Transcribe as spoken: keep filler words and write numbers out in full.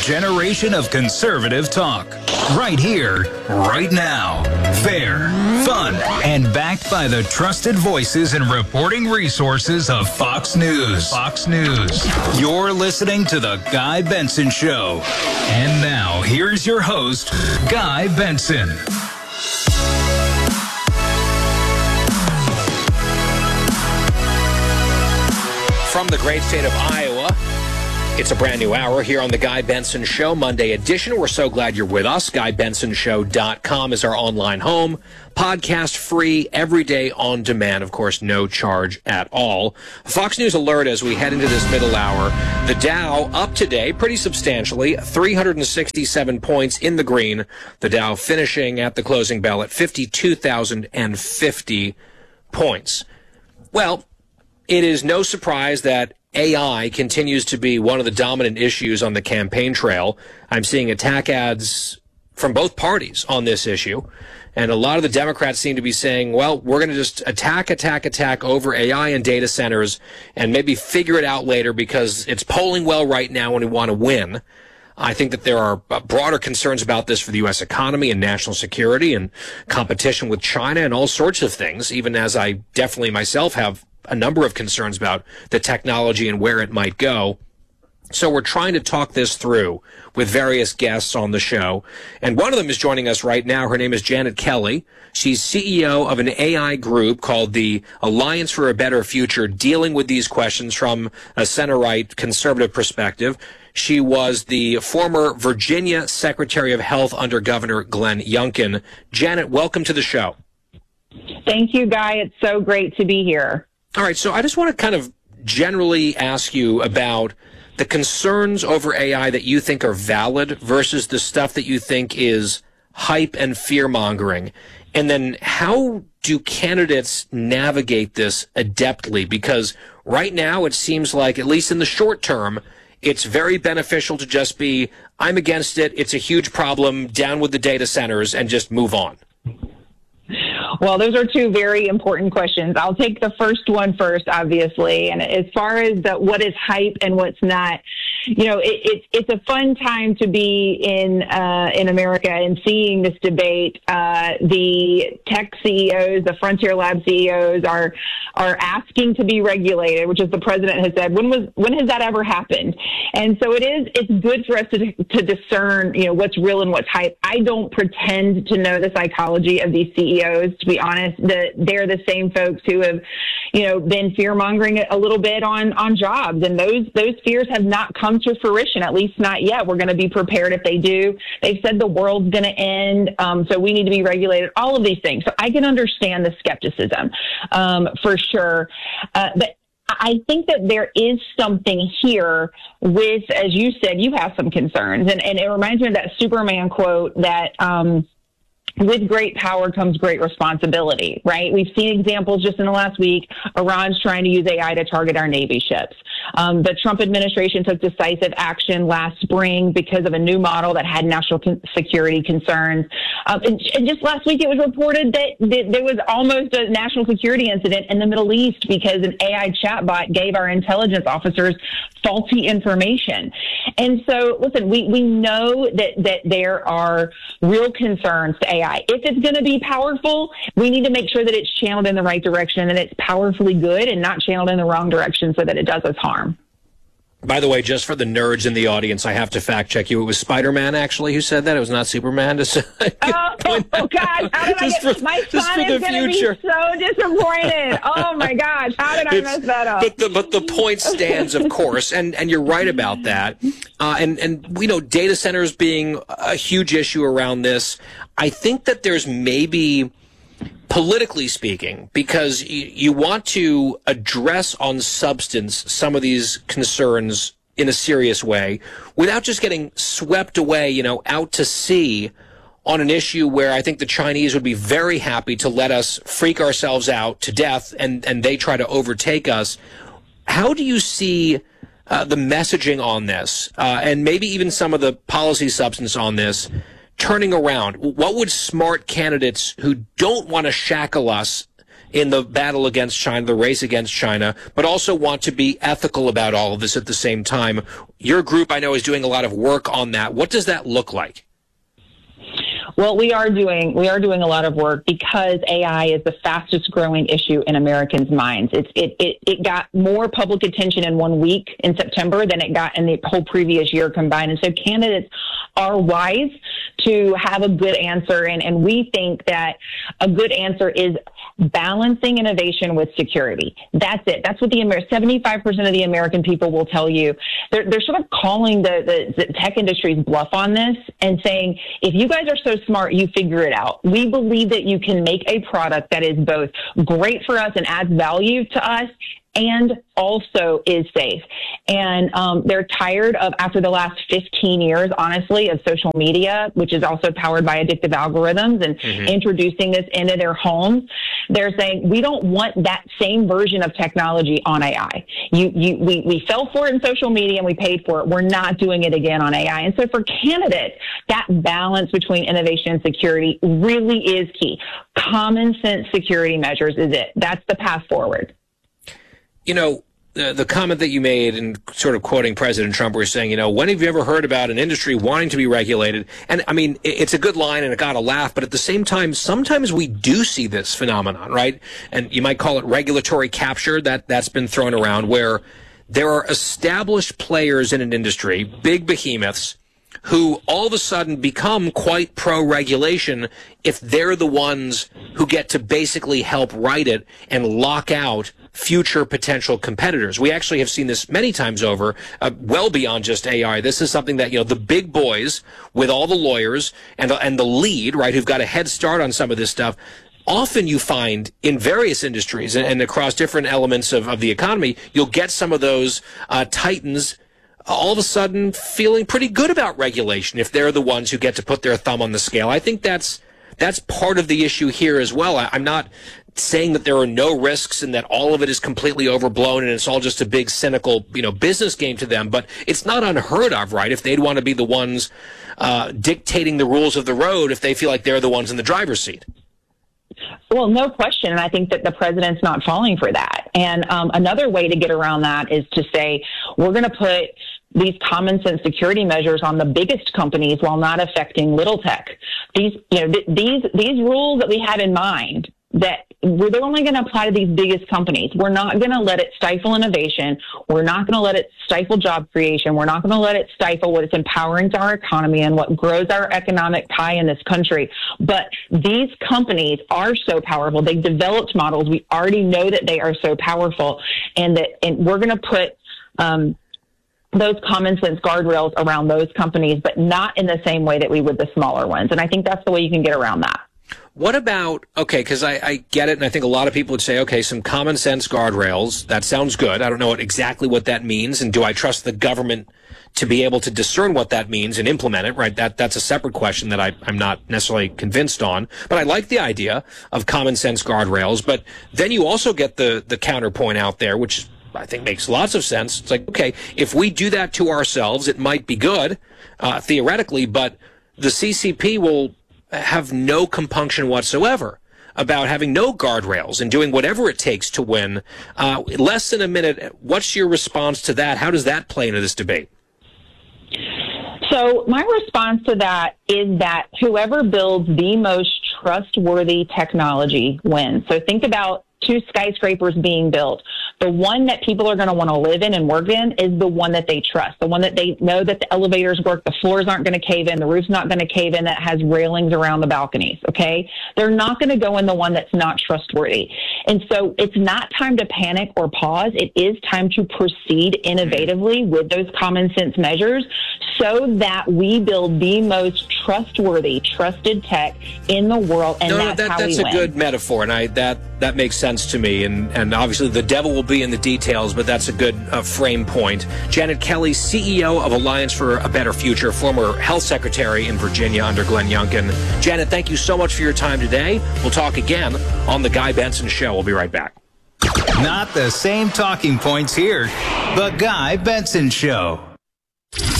generation of conservative talk. Right here, right now. Fair, fun, and backed by the trusted voices and reporting resources of Fox News. Fox News. You're listening to The Guy Benson Show. And now, here's your host, Guy Benson. From the great state of Iowa, it's a brand new hour here on The Guy Benson Show, Monday edition. We're so glad you're with us. guy benson show dot com is our online home. Podcast free, every day on demand. Of course, no charge at all. Fox News alert as we head into this middle hour. The Dow up today pretty substantially, three hundred sixty-seven points in the green. The Dow finishing at the closing bell at fifty-two thousand fifty points. Well, it is no surprise that A I continues to be one of the dominant issues on the campaign trail. I'm seeing attack ads from both parties on this issue. And a lot of the Democrats seem to be saying, well, we're going to just attack, attack, attack over A I and data centers and maybe figure it out later because it's polling well right now and we want to win. I think that there are broader concerns about this for the U S economy and national security and competition with China and all sorts of things, even as I definitely myself have a number of concerns about the technology and where it might go. So we're trying to talk this through with various guests on the show. And one of them is joining us right now. Her name is Janet Kelly. She's C E O of an A I group called the Alliance for a Better Future, dealing with these questions from a center-right conservative perspective. She was the former Virginia Secretary of Health under Governor Glenn Youngkin. Janet, welcome to the show. Thank you, Guy. It's so great to be here. All right, so I just want to kind of generally ask you about the concerns over A I that you think are valid versus the stuff that you think is hype and fear-mongering. And then how do candidates navigate this adeptly? Because right now it seems like, at least in the short term, it's very beneficial to just be, I'm against it, it's a huge problem, down with the data centers, and just move on. Well, those are two very important questions. I'll take the first one first, obviously. And as far as the, what is hype and what's not, you know, it, it, it's a fun time to be in uh, in America and seeing this debate. Uh, the tech C E Os, the Frontier Lab C E Os, are are asking to be regulated, which, as the president has said, when was when has that ever happened? And so it is. It's good for us to to discern, you know, what's real and what's hype. I don't pretend to know the psychology of these C E Os. To be honest, the, they're the same folks who have, you know, been fear mongering a little bit on on jobs, and those those fears have not come to fruition, at least not yet. We're going to be prepared if they do. They've said the world's going to end, um, so we need to be regulated. All of these things. So I can understand the skepticism um, for sure, uh, but I think that there is something here with, as you said, you have some concerns, and, and it reminds me of that Superman quote that. Um, With great power comes great responsibility, right? We've seen examples just in the last week. Iran's trying to use A I to target our Navy ships. Um, the Trump administration took decisive action last spring because of a new model that had national con- security concerns. Um, and, and just last week, it was reported that, that there was almost a national security incident in the Middle East because an A I chatbot gave our intelligence officers faulty information. And so, listen, we, we know that, that there are real concerns to A I. If it's going to be powerful, we need to make sure that it's channeled in the right direction and it's powerfully good and not channeled in the wrong direction so that it does us harm. By the way, just for the nerds in the audience, I have to fact check you. It was Spider-Man, actually, who said that. It was not Superman. To oh, oh, gosh. How did I get, for, my son is going to be so disappointed. Oh, my gosh. How did I it's, mess that up? But the, but the point stands, of course, and, and you're right about that. Uh, and, and, you know, data centers being a huge issue around this, I think that there's maybe, politically speaking, because you, you want to address on substance some of these concerns in a serious way without just getting swept away, you know, out to sea on an issue where I think the Chinese would be very happy to let us freak ourselves out to death and, and they try to overtake us. How do you see uh, the messaging on this uh, and maybe even some of the policy substance on this turning around? What would smart candidates who don't want to shackle us in the battle against China, the race against China, but also want to be ethical about all of this at the same time. Your group, I know, is doing a lot of work on that. What does that look like? Well, we are doing we are doing a lot of work because A I is the fastest growing issue in Americans' minds. It's, it it it got more public attention in one week in September than it got in the whole previous year combined. And so candidates are wise to have a good answer, and, and we think that a good answer is balancing innovation with security. That's it. That's what the Amer- seventy-five percent of the American people will tell you. They're, they're sort of calling the, the, the tech industry's bluff on this and saying, if you guys are so smart, you figure it out. We believe that you can make a product that is both great for us and adds value to us and also is safe. And um, they're tired of, after the last fifteen years, honestly, of social media, which is also powered by addictive algorithms, and mm-hmm. introducing this into their homes. They're saying, we don't want that same version of technology on A I. You, you, we, we fell for it in social media and we paid for it. We're not doing it again on A I. And so for candidates, that balance between innovation and security really is key. Common sense security measures is it. That's the path forward. You know, the, the comment that you made, and sort of quoting President Trump, were saying, you know, when have you ever heard about an industry wanting to be regulated? And I mean, it's a good line and it got a laugh, but at the same time, sometimes we do see this phenomenon, right? And you might call it regulatory capture, that, that's been thrown around, where there are established players in an industry, big behemoths, who all of a sudden become quite pro-regulation if they're the ones who get to basically help write it and lock out future potential competitors. We actually have seen this many times over, uh, well beyond just A I. This is something that, you know, the big boys with all the lawyers and the, and the lead, right, who've got a head start on some of this stuff, often you find in various industries and, and across different elements of, of the economy, you'll get some of those uh, titans all of a sudden feeling pretty good about regulation if they're the ones who get to put their thumb on the scale. I think that's that's part of the issue here as well. I, I'm not saying that there are no risks and that all of it is completely overblown and it's all just a big cynical, you know, business game to them, but it's not unheard of, right? If they'd want to be the ones uh, dictating the rules of the road, if they feel like they're the ones in the driver's seat. Well, no question. And I think that the president's not falling for that. And um, another way to get around that is to say, we're going to put these common sense security measures on the biggest companies while not affecting little tech. These, you know, th- these, these rules that we had in mind, that we're, they're only going to apply to these biggest companies. We're not going to let it stifle innovation. We're not going to let it stifle job creation. We're not going to let it stifle what is empowering to our economy and what grows our economic pie in this country. But these companies are so powerful. They've developed models. We already know that they are so powerful, and that and we're going to put um, those common sense guardrails around those companies, but not in the same way that we would the smaller ones. And I think that's the way you can get around that. What about, okay, because I, I get it, and I think a lot of people would say, okay, some common sense guardrails, that sounds good. I don't know what, exactly what that means, and do I trust the government to be able to discern what that means and implement it, right? That That's a separate question that I, I'm not necessarily convinced on. But I like the idea of common sense guardrails, but then you also get the, the counterpoint out there, which I think makes lots of sense. It's like, okay, if we do that to ourselves, it might be good, uh, theoretically, but the C C P will have no compunction whatsoever about having no guardrails and doing whatever it takes to win. Uh, less than a minute, what's your response to that? How does that play into this debate? So my response to that is that whoever builds the most trustworthy technology wins. So think about two skyscrapers being built. The one that people are going to want to live in and work in is the one that they trust, the one that they know that the elevators work, the floors aren't going to cave in, the roof's not going to cave in, that has railings around the balconies, okay? They're not going to go in the one that's not trustworthy. And so it's not time to panic or pause. It is time to proceed innovatively with those common sense measures so that we build the most trustworthy, trusted tech in the world, and no, that's that, how that's we a win. good metaphor, and I that that makes sense to me. And and obviously the devil will be in the details, but that's a good uh, frame point. Janet Kelly, C E O of Alliance for a Better Future, former health secretary in Virginia under Glenn Youngkin. Janet, thank you so much for your time today. We'll talk again on The Guy Benson Show. We'll be right back. Not the same talking points here. The Guy Benson Show.